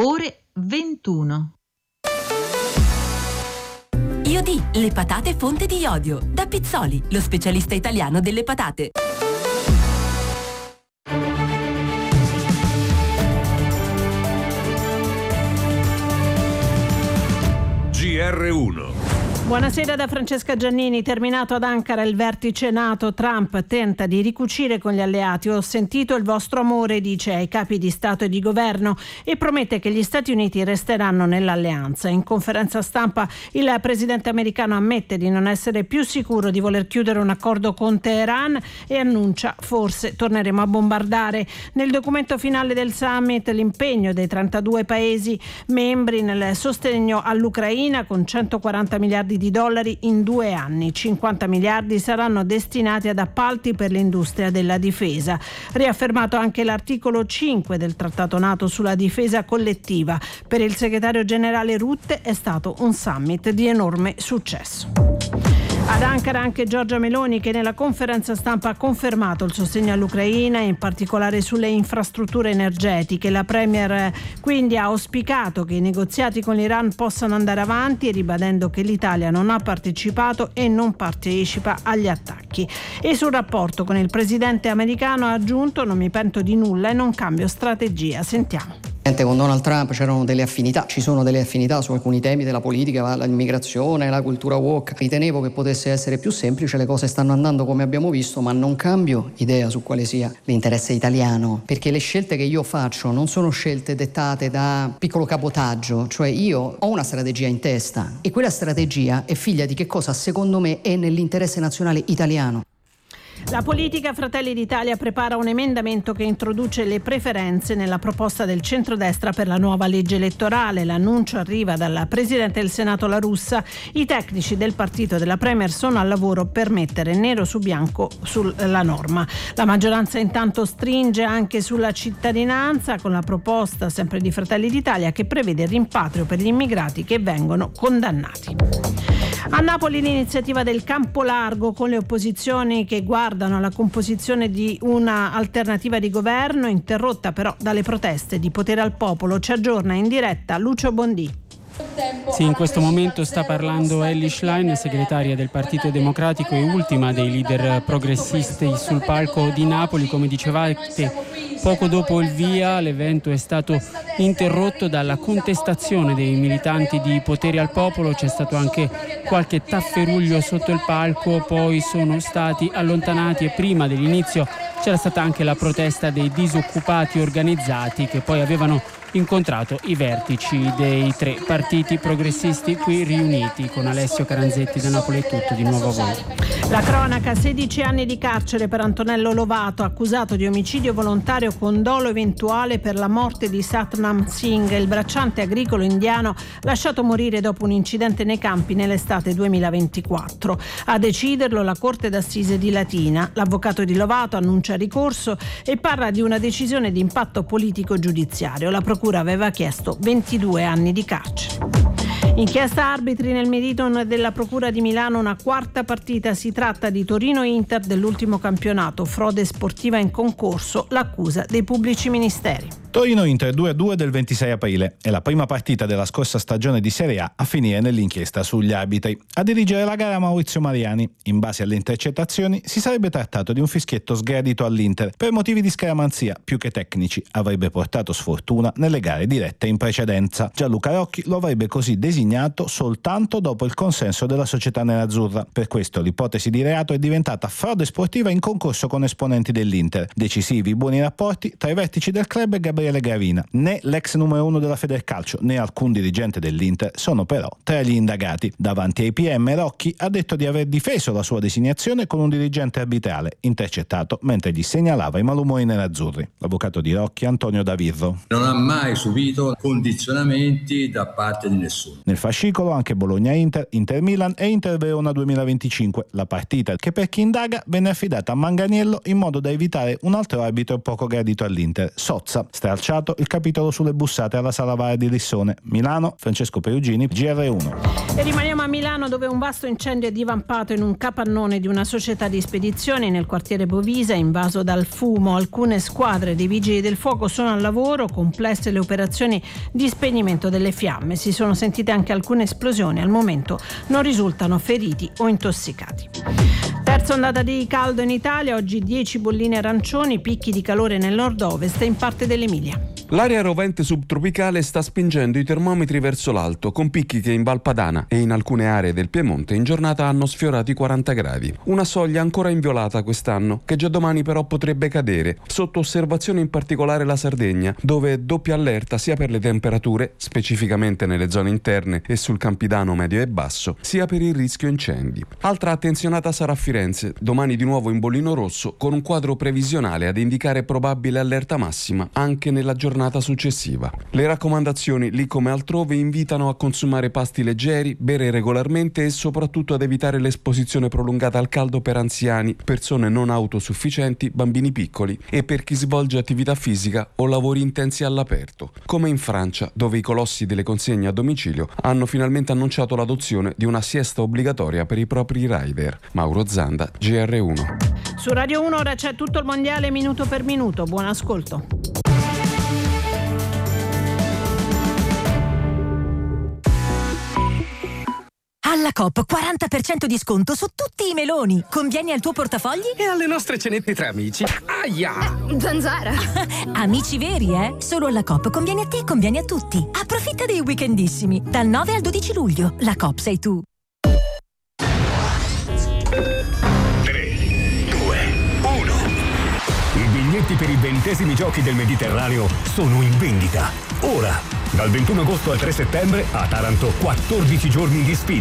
ore 21. Iodi, le patate fonte di iodio. Da Pizzoli, lo specialista italiano delle patate. GR1. Buonasera da Francesca Giannini. Terminato ad Ankara il vertice NATO, Trump tenta di ricucire con gli alleati. Ho sentito il vostro amore, dice ai capi di Stato e di Governo, e promette che gli Stati Uniti resteranno nell'alleanza. In conferenza stampa il presidente americano ammette di non essere più sicuro di voler chiudere un accordo con Teheran e annuncia: forse torneremo a bombardare. Nel documento finale del summit l'impegno dei 32 paesi membri nel sostegno all'Ucraina con 140 miliardi di dollari in 2 anni. 50 miliardi saranno destinati ad appalti per l'industria della difesa. Riaffermato anche l'articolo 5 del Trattato NATO sulla difesa collettiva. Per il segretario generale Rutte è stato un summit di enorme successo. Ad Ankara anche Giorgia Meloni, che nella conferenza stampa ha confermato il sostegno all'Ucraina, in particolare sulle infrastrutture energetiche. La premier quindi ha auspicato che i negoziati con l'Iran possano andare avanti, ribadendo che l'Italia non ha partecipato e non partecipa agli attacchi. E sul rapporto con il presidente americano ha aggiunto: non mi pento di nulla e non cambio strategia. Sentiamo. Con Donald Trump c'erano delle affinità, ci sono delle affinità su alcuni temi della politica, l'immigrazione, la cultura woke. Ritenevo che potesse essere più semplice, le cose stanno andando come abbiamo visto, ma non cambio idea su quale sia l'interesse italiano, perché le scelte che io faccio non sono scelte dettate da piccolo cabotaggio, cioè io ho una strategia in testa e quella strategia è figlia di che cosa secondo me è nell'interesse nazionale italiano. La politica. Fratelli d'Italia prepara un emendamento che introduce le preferenze nella proposta del centrodestra per la nuova legge elettorale. L'annuncio arriva dal Presidente del Senato La Russa. I tecnici del partito della Premier sono al lavoro per mettere nero su bianco sulla norma. La maggioranza intanto stringe anche sulla cittadinanza con la proposta sempre di Fratelli d'Italia che prevede il rimpatrio per gli immigrati che vengono condannati. A Napoli l'iniziativa del Campo Largo, con le opposizioni che guardano alla composizione di una alternativa di governo, interrotta però dalle proteste di Potere al Popolo. Ci aggiorna in diretta Lucio Bondì. Sì, in questo momento sta parlando Elly Schlein, segretaria del Partito Democratico e ultima dei leader progressisti sul palco di Napoli. Come dicevate, poco dopo il via l'evento è stato interrotto dalla contestazione dei militanti di Potere al Popolo. C'è stato anche qualche tafferuglio sotto il palco, poi sono stati allontanati e prima dell'inizio c'era stata anche la protesta dei disoccupati organizzati che poi avevano incontrato i vertici dei 3 partiti progressisti qui riuniti. Con Alessio Caranzetti da Napoli è tutto, di nuovo a voi. La cronaca: 16 anni di carcere per Antonello Lovato, accusato di omicidio volontario con dolo eventuale per la morte di Satnam Singh, il bracciante agricolo indiano lasciato morire dopo un incidente nei campi nell'estate 2024. A deciderlo la Corte d'Assise di Latina. L'avvocato di Lovato annuncia ricorso e parla di una decisione di impatto politico giudiziario. La procura aveva chiesto 22 anni di carcere. Inchiesta arbitri nel Meridion della Procura di Milano, una quarta partita. Si tratta di Torino-Inter dell'ultimo campionato, frode sportiva in concorso, l'accusa dei pubblici ministeri. Torino-Inter 2-2 del 26 aprile è la prima partita della scorsa stagione di Serie A a finire nell'inchiesta sugli arbitri. A dirigere la gara Maurizio Mariani. In base alle intercettazioni si sarebbe trattato di un fischietto sgradito all'Inter per motivi di scaramanzia più che tecnici. Avrebbe portato sfortuna nelle gare dirette in precedenza. Gianluca Rocchi lo avrebbe così designato soltanto dopo il consenso della società nerazzurra. Per questo l'ipotesi di reato è diventata frode sportiva in concorso con esponenti dell'Inter. Decisivi i buoni rapporti tra i vertici del club e Gabriele Gravina. Né l'ex numero 1 della Federcalcio né alcun dirigente dell'Inter sono però tra gli indagati. Davanti ai PM Rocchi ha detto di aver difeso la sua designazione con un dirigente arbitrale intercettato mentre gli segnalava i malumori nerazzurri. L'avvocato di Rocchi, Antonio Davirro: non ha mai subito condizionamenti da parte di nessuno. Nel fascicolo anche Bologna-Inter, Inter-Milan e Inter-Verona 2025, la partita che per chi indaga venne affidata a Manganiello in modo da evitare un altro arbitro poco gradito all'Inter, Sozza. stralciato il capitolo sulle bussate alla Sala Vaia di Lissone. Milano, Francesco Perugini, GR1. E rimaniamo a Milano, dove un vasto incendio è divampato in un capannone di una società di spedizioni nel quartiere Bovisa, invaso dal fumo. Alcune squadre dei vigili del fuoco sono al lavoro, complesse le operazioni di spegnimento delle fiamme. Si sono sentite anche alcune esplosioni, al momento non risultano feriti o intossicati. Terza ondata di caldo in Italia, oggi 10 bolline arancioni, picchi di calore nel nord-ovest e in parte dell'Emilia. L'area rovente subtropicale sta spingendo i termometri verso l'alto, con picchi che in Val Padana e in alcune aree del Piemonte in giornata hanno sfiorato i 40 gradi. Una soglia ancora inviolata quest'anno, che già domani però potrebbe cadere. Sotto osservazione in particolare la Sardegna, dove è doppia allerta sia per le temperature, specificamente nelle zone interne e sul Campidano medio e basso, sia per il rischio incendi. Altra attenzionata sarà Firenze, domani di nuovo in bollino rosso, con un quadro previsionale ad indicare probabile allerta massima anche nella giornata successiva. Le raccomandazioni, lì come altrove, invitano a consumare pasti leggeri, bere regolarmente e soprattutto ad evitare l'esposizione prolungata al caldo per anziani, persone non autosufficienti, bambini piccoli e per chi svolge attività fisica o lavori intensi all'aperto, come in Francia, dove i colossi delle consegne a domicilio hanno finalmente annunciato l'adozione di una siesta obbligatoria per i propri rider. Mauro Zanda, GR1. Su Radio 1 ora c'è tutto il mondiale minuto per minuto. Buon ascolto. Alla Coop 40% di sconto su tutti i meloni. Convieni al tuo portafogli? E alle nostre cenette tra amici. Aia! Zanzara! Amici veri, eh? Solo alla Coop conviene a te e conviene a tutti. Approfitta dei weekendissimi. Dal 9 al 12 luglio. La Coop sei tu. 3, 2, 1. I biglietti per i 20esimi giochi del Mediterraneo sono in vendita. Ora, dal 21 agosto al 3 settembre, a Taranto, 14 giorni di sfida.